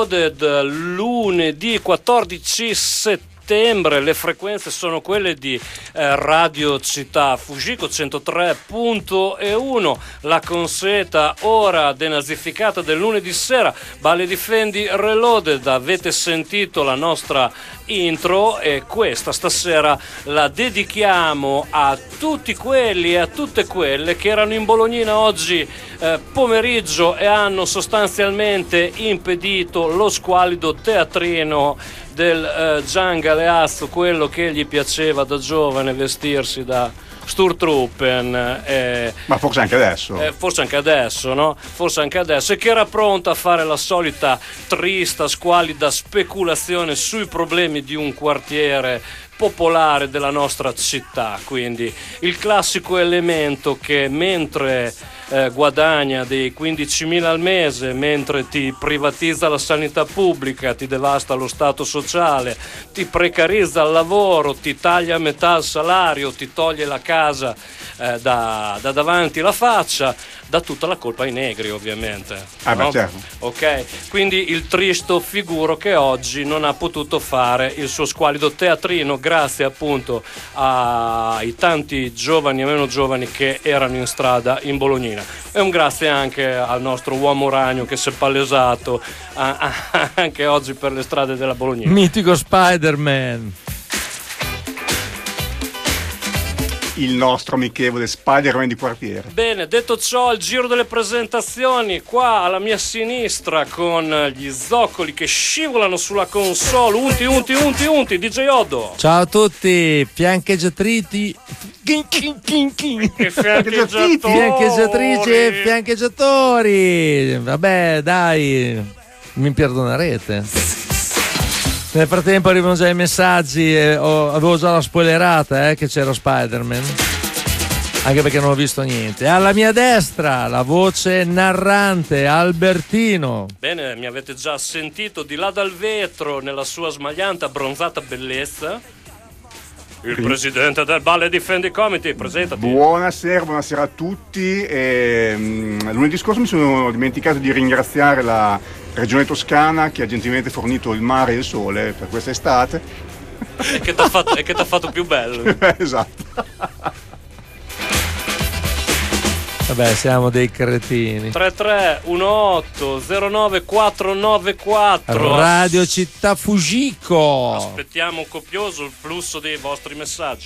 lunedì 14 settembre. Le frequenze sono quelle di Radio Città Fujiko 103.1, la consueta ora denazificata del lunedì sera, Balle Difendi Reloaded. Avete sentito la nostra intro e questa stasera la dedichiamo a tutti quelli e a tutte quelle che erano in Bolognina oggi pomeriggio e hanno sostanzialmente impedito lo squallido teatrino del Gian Galeazzo, quello che gli piaceva da giovane vestirsi da Sturmtruppen, ma forse anche adesso, no? Forse anche adesso, e che era pronta a fare la solita trista, squallida speculazione sui problemi di un quartiere popolare della nostra città. Quindi il classico elemento che mentre guadagna dei 15.000 al mese, mentre ti privatizza la sanità pubblica, ti devasta lo stato sociale, ti precarizza il lavoro, ti taglia a metà il salario, ti toglie la casa da davanti la faccia, dà tutta la colpa ai negri, ovviamente. No? Certo. Ok, quindi il tristo figuro che oggi non ha potuto fare il suo squallido teatrino grazie appunto ai tanti giovani e meno giovani che erano in strada in Bolognina. E un grazie anche al nostro uomo ragno che si è palesato anche oggi per le strade della Bolognina. Mitico Spider-Man. Il nostro amichevole Spider-Man di quartiere. Bene, detto ciò, il giro delle presentazioni qua alla mia sinistra con gli zoccoli che scivolano sulla console. Unti, DJ Oddo. Ciao a tutti, fiancheggiatrici e fiancheggiatori. Vabbè, dai, mi perdonerete. Nel frattempo arrivano già i messaggi, avevo già la spoilerata che c'era Spider-Man, anche perché non ho visto niente. Alla mia destra la voce narrante Albertino. Bene, mi avete già sentito di là dal vetro nella sua smagliante abbronzata bellezza il presidente del Balle Difendi Committee. Presentati. Buonasera a tutti. Lunedì scorso mi sono dimenticato di ringraziare la Regione Toscana che ha gentilmente fornito il mare e il sole per questa estate e che t'ha fatto più bello. Esatto. Vabbè, siamo dei cretini. 33180944 Radio Città Fujiko. Aspettiamo copioso il flusso dei vostri messaggi.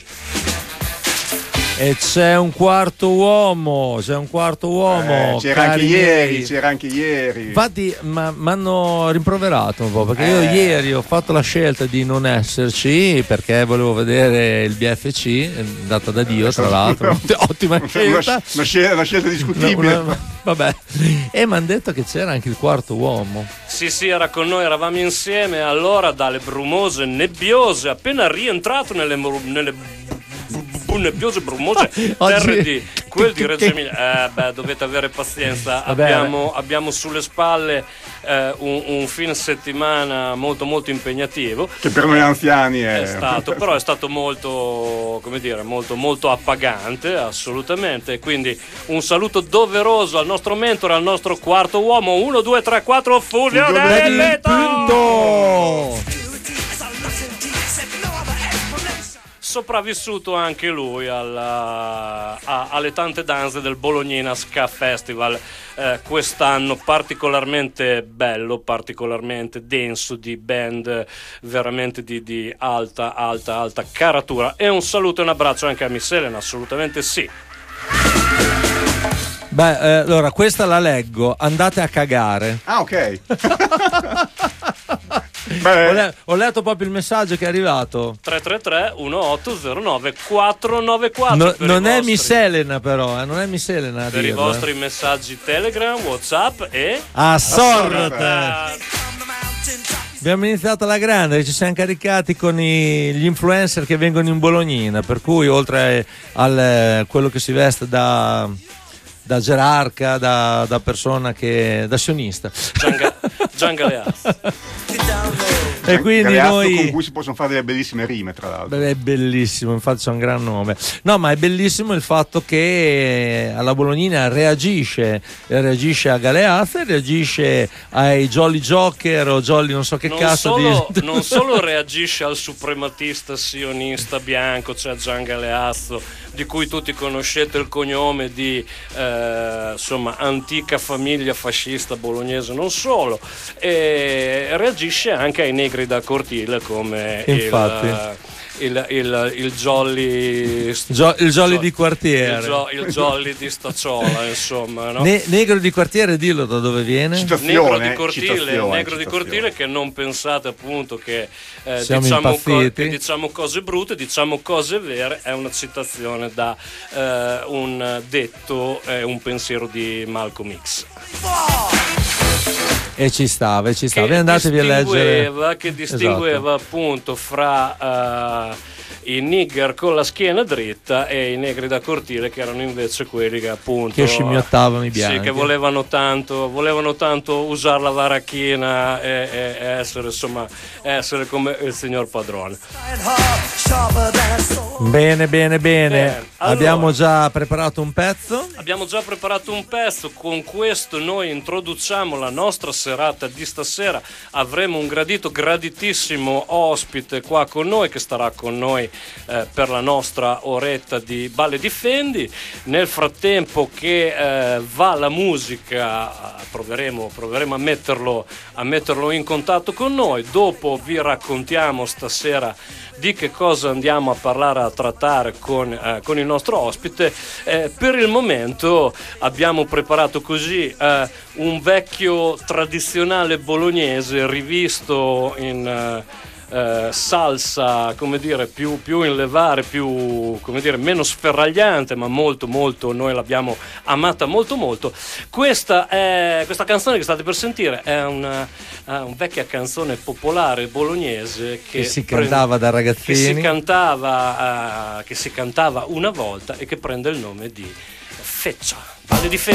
E c'è un quarto uomo. C'era anche ieri. Infatti mi hanno rimproverato un po', perché io ieri ho fatto la scelta di non esserci perché volevo vedere il BFC, data da Dio tra l'altro. Ottima scelta. Una scelta discutibile. Vabbè. E mi hanno detto che c'era anche il quarto uomo. Sì, era con noi, eravamo insieme allora dalle brumose nebbiose, appena rientrato nelle nebbiose brumose terre di quel di Reggio Emilia. Dovete avere pazienza. Abbiamo sulle spalle un fine settimana molto molto impegnativo, che per noi anziani è stato molto, come dire, molto appagante, assolutamente. Quindi un saluto doveroso al nostro mentore, al nostro quarto uomo. 1, 2, 3, 4 fusione sopravvissuto anche lui alle tante danze del Bolognina Ska Festival quest'anno, particolarmente bello, particolarmente denso, di band veramente di alta caratura. E un saluto e un abbraccio anche a Miss Elena, assolutamente sì. Allora questa la leggo, andate a cagare. Ok. Ho letto proprio il messaggio che è arrivato. 333-1809-494. Non è Miss Elena però, non è Miss Elena. Per i vostri messaggi Telegram, WhatsApp e a sorte. Abbiamo iniziato alla grande, ci siamo caricati con gli influencer che vengono in Bolognina, per cui oltre al quello che si veste da gerarca, da persona da sionista, Gian Galeazzo. E quindi Galeazzo, noi con cui si possono fare delle bellissime rime, tra l'altro. Beh, è bellissimo, infatti c'è un gran nome. No, ma è bellissimo il fatto che alla Bolognina reagisce a Galeazzo, reagisce ai Jolly Joker o Jolly non so che non solo reagisce al suprematista sionista bianco, cioè Gian Galeazzo, di cui tutti conoscete il cognome di insomma antica famiglia fascista bolognese, non solo, e reagisce anche ai negri da cortile come il Jolly il Jolly di quartiere, il Jolly di Staciola, insomma, no? Negro di quartiere, dillo da dove viene. Negro di cortile, che non pensate appunto che diciamo cose brutte, diciamo cose vere. È una citazione da un detto, un pensiero di Malcolm X. E ci stava. Andatevi a leggere. Che distingueva appunto fra i nigger con la schiena dritta e i negri da cortile, che erano invece quelli che appunto che scimmiottavano i bianchi, sì, che volevano tanto usare la varachina e essere come il signor padrone. Bene. Allora, abbiamo già preparato un pezzo. Con questo noi introduciamo la nostra serata di stasera. Avremo un graditissimo ospite qua con noi, che starà con noi per la nostra oretta di Balle Difendi. Nel frattempo che va la musica, proveremo a metterlo in contatto con noi. Dopo vi raccontiamo stasera di che cosa andiamo a parlare, a trattare con il nostro ospite. Per il momento abbiamo preparato così un vecchio tradizionale bolognese rivisto in salsa, come dire, più in levare, più, come dire, meno sferragliante, ma molto noi l'abbiamo amata molto. Questa canzone che state per sentire è una vecchia canzone popolare bolognese che si cantava da ragazzini, che si cantava una volta e che prende il nome di Feccia. Balle di Feccia.